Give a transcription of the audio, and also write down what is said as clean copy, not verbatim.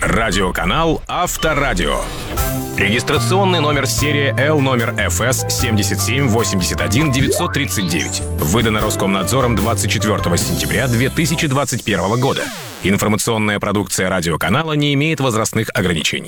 Радиоканал Авторадио. Регистрационный номер серии L номер ФС 7781939. Выдано Роскомнадзором 24 сентября 2021 года. Информационная продукция радиоканала не имеет возрастных ограничений.